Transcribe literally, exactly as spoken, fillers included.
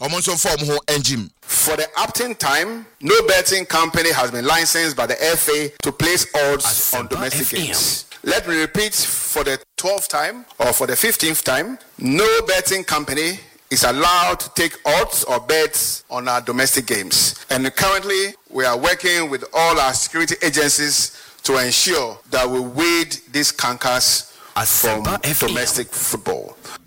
Omonso form ho engine. For the upton time, no betting company has been licensed by the F A to place odds on domestic games. Let me repeat for the twelfth time or for the fifteenth time, no betting company is allowed to take odds or bets on our domestic games. And currently, we are working with all our security agencies to ensure that we weed these cankers from domestic football.